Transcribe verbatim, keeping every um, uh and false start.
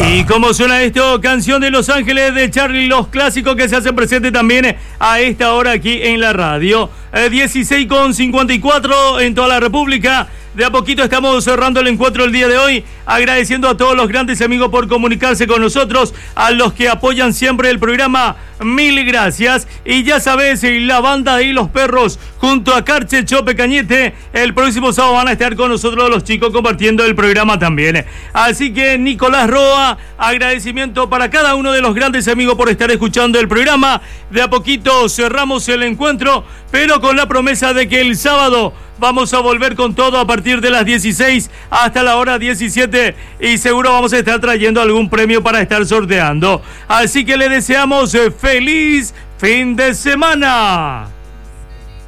Y como suena esto, canción de Los Ángeles de Charlie, los clásicos que se hacen presente también a esta hora aquí en la radio. Eh, dieciséis con cincuenta y cuatro en toda la República. De a poquito estamos cerrando el encuentro el día de hoy, agradeciendo a todos los grandes amigos por comunicarse con nosotros, a los que apoyan siempre el programa, mil gracias. Y ya sabes, la banda y los perros, junto a Carche, Chope, Cañete, el próximo sábado van a estar con nosotros los chicos compartiendo el programa también. Así que Nicolás Roa, agradecimiento para cada uno de los grandes amigos por estar escuchando el programa. De a poquito cerramos el encuentro, pero con la promesa de que el sábado vamos a volver con todo a partir de las dieciséis hasta la hora diecisiete y seguro vamos a estar trayendo algún premio para estar sorteando. Así que le deseamos feliz fin de semana.